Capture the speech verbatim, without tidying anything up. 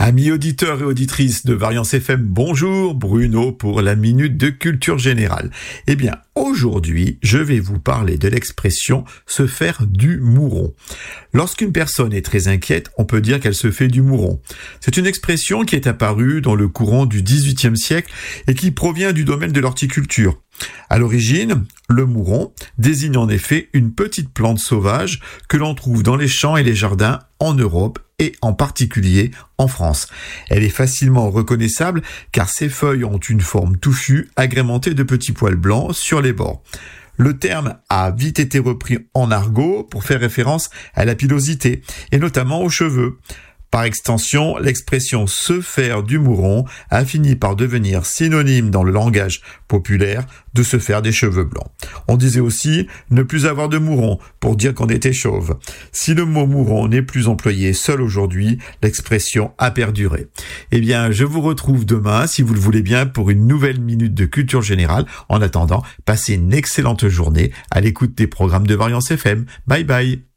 Amis auditeurs et auditrices de Variance F M, bonjour, Bruno pour la Minute de Culture Générale. Eh bien, aujourd'hui, je vais vous parler de l'expression « se faire du mouron ». Lorsqu'une personne est très inquiète, on peut dire qu'elle se fait du mouron. C'est une expression qui est apparue dans le courant du dix-huitième siècle et qui provient du domaine de l'horticulture. À l'origine, le mouron désigne en effet une petite plante sauvage que l'on trouve dans les champs et les jardins en Europe et en particulier en France. Elle est facilement reconnaissable car ses feuilles ont une forme touffue agrémentée de petits poils blancs sur les bords. Le terme a vite été repris en argot pour faire référence à la pilosité et notamment aux cheveux. Par extension, l'expression « se faire du mouron » a fini par devenir synonyme dans le langage populaire de se faire des cheveux blancs. On disait aussi « ne plus avoir de mouron » pour dire qu'on était chauve. Si le mot mouron n'est plus employé seul aujourd'hui, l'expression a perduré. Eh bien, je vous retrouve demain, si vous le voulez bien, pour une nouvelle minute de culture générale. En attendant, passez une excellente journée à l'écoute des programmes de Variance F M. Bye bye.